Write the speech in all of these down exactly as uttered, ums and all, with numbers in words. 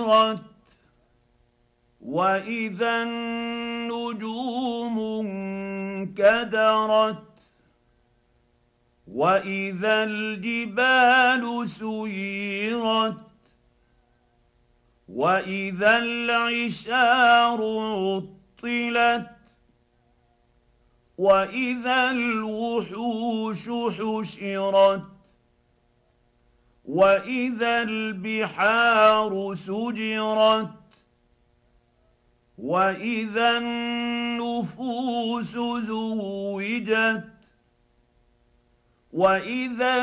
سيرت واذا النجوم انكدرت واذا الجبال سيرت واذا العشار عطلت واذا الوحوش حشرت واذا البحار سجرت واذا النفوس زوجت واذا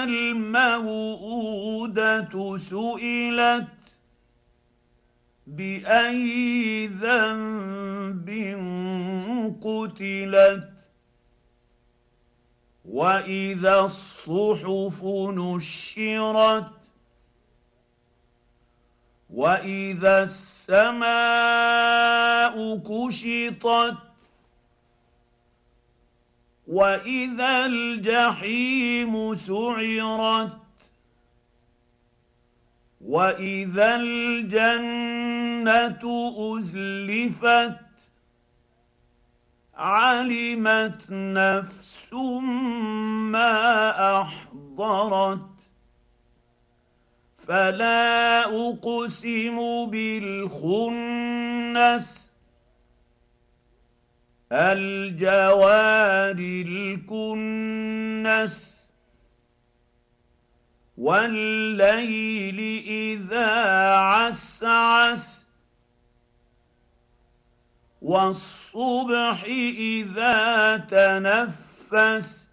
الموءودة سئلت باي ذنب قتلت واذا الصحف نشرت واذا السماء كشطت واذا الجحيم سعرت واذا الجنه ازلفت علمت نفس ما احضرت فلا اقسم بالخنس الجوار الكنس والليل اذا عسعس والصبح اذا تنفس